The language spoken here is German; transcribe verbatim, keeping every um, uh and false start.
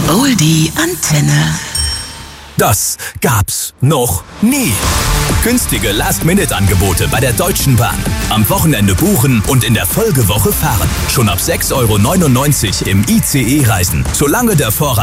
Oldie Antenne. Das gab's noch nie. Günstige Last-Minute-Angebote bei der Deutschen Bahn. Am Wochenende buchen und in der Folgewoche fahren. Schon ab sechs Euro neunundneunzig im I C E reisen, solange der Vorrat